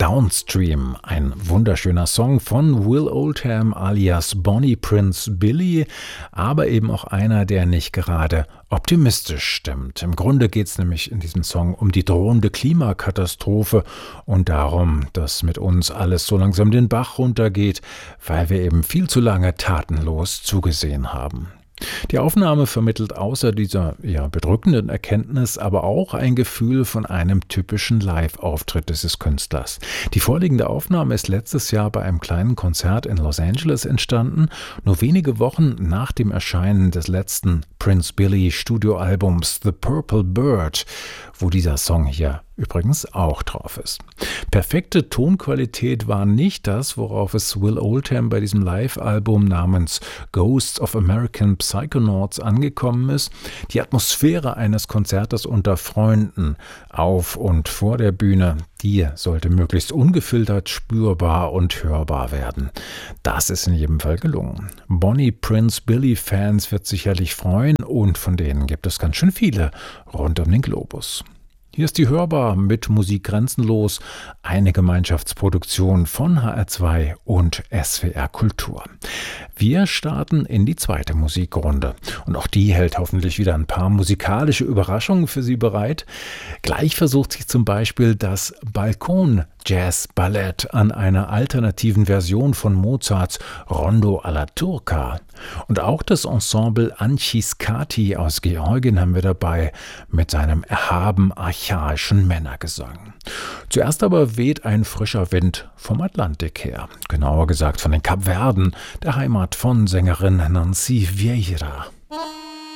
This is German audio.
Downstream, ein wunderschöner Song von Will Oldham alias Bonnie Prince Billy, aber eben auch einer, der nicht gerade optimistisch stimmt. Im Grunde geht es nämlich in diesem Song um die drohende Klimakatastrophe und darum, dass mit uns alles so langsam den Bach runtergeht, weil wir eben viel zu lange tatenlos zugesehen haben. Die Aufnahme vermittelt außer dieser eher bedrückenden Erkenntnis aber auch ein Gefühl von einem typischen Live-Auftritt dieses Künstlers. Die vorliegende Aufnahme ist letztes Jahr bei einem kleinen Konzert in Los Angeles entstanden, nur wenige Wochen nach dem Erscheinen des letzten Prince Billy Studioalbums The Purple Bird, wo dieser Song hier übrigens auch drauf ist. Perfekte Tonqualität war nicht das, worauf es Will Oldham bei diesem Live-Album namens Ghosts of American Psychonauts angekommen ist. Die Atmosphäre eines Konzertes unter Freunden auf und vor der Bühne, die sollte möglichst ungefiltert spürbar und hörbar werden. Das ist in jedem Fall gelungen. Bonnie Prince Billy Fans wird sicherlich freuen und von denen gibt es ganz schön viele rund um den Globus. Hier ist die Hörbar mit Musik grenzenlos, eine Gemeinschaftsproduktion von HR2 und SWR Kultur. Wir starten in die zweite Musikrunde und auch die hält hoffentlich wieder ein paar musikalische Überraschungen für Sie bereit. Gleich versucht sich zum Beispiel das Balkon-Jazz-Ballett an einer alternativen Version von Mozarts Rondo alla Turca. Und auch das Ensemble Anchiscati aus Georgien haben wir dabei mit seinem erhaben archaischen Männergesang. Zuerst aber weht ein frischer Wind vom Atlantik her, genauer gesagt von den Kapverden, der Heimat von Sängerin Nancy Vieira.